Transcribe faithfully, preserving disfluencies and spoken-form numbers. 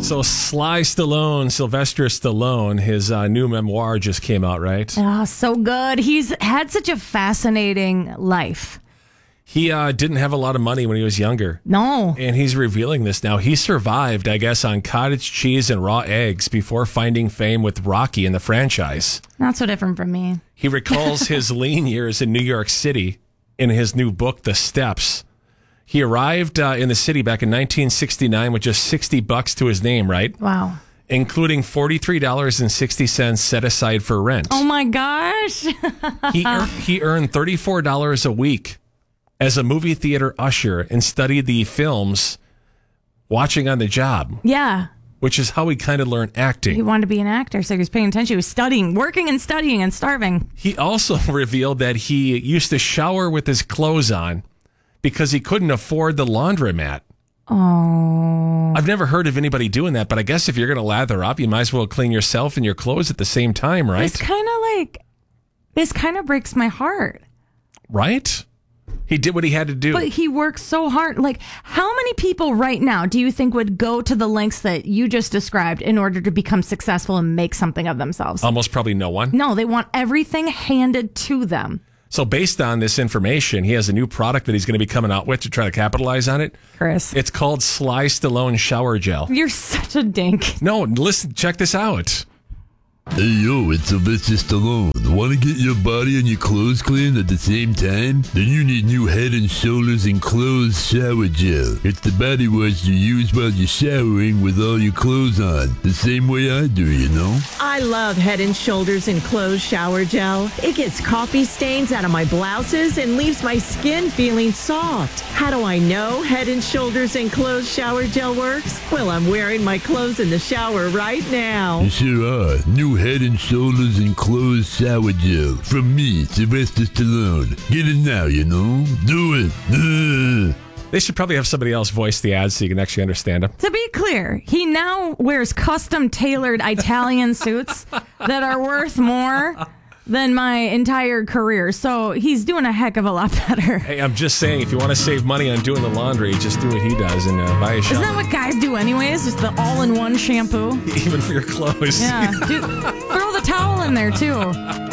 So Sly Stallone, Sylvester Stallone, his uh, new memoir just came out, right? Oh, so good. He's had such a fascinating life. He uh, didn't have a lot of money when he was younger. No. And he's revealing this now. He survived, I guess, on cottage cheese and raw eggs before finding fame with Rocky in the franchise. Not so different from me. He recalls his lean years in New York City in his new book, The Steps. He arrived uh, in the city back in nineteen sixty-nine with just sixty bucks to his name, right? Wow. Including forty-three dollars and sixty cents set aside for rent. Oh, my gosh. he, ear- he earned thirty-four dollars a week as a movie theater usher and studied the films watching on the job. Yeah. Which is how he kind of learned acting. He wanted to be an actor, so he was paying attention. He was studying, working and studying and starving. He also revealed that he used to shower with his clothes on because he couldn't afford the laundromat. Oh. I've never heard of anybody doing that, but I guess if you're going to lather up, you might as well clean yourself and your clothes at the same time, right? It's kind of like, this kind of breaks my heart. Right? He did what he had to do. But he worked so hard. Like, how many people right now do you think would go to the lengths that you just described in order to become successful and make something of themselves? Almost probably no one. No, they want everything handed to them. So based on this information, he has a new product that he's going to be coming out with to try to capitalize on it. Chris. It's called Sly Stallone Shower Gel. You're such a dink. No, listen, check this out. Hey, yo, it's Sylvester Stallone. Want to get your body and your clothes clean at the same time? Then you need new Head and Shoulders Enclosed Shower Gel. It's the body wash you use while you're showering with all your clothes on. The same way I do, you know? I love Head and Shoulders Enclosed Shower Gel. It gets coffee stains out of my blouses and leaves my skin feeling soft. How do I know Head and Shoulders Enclosed Shower Gel works? Well, I'm wearing my clothes in the shower right now. You sure are. New Head and Shoulders Enclosed Shower Gel. From me, Sylvester Stallone. Get it now, you know? Do it. Ugh. They should probably have somebody else voice the ads so you can actually understand them. To be clear, he now wears custom tailored Italian suits that are worth more than my entire career. So he's doing a heck of a lot better. Hey, I'm just saying, if you want to save money on doing the laundry, just do what he does and uh, buy a shower. Isn't that what guys do anyways? Just the all-in-one shampoo? Even for your clothes. Yeah. Dude, throw the towel in there, too.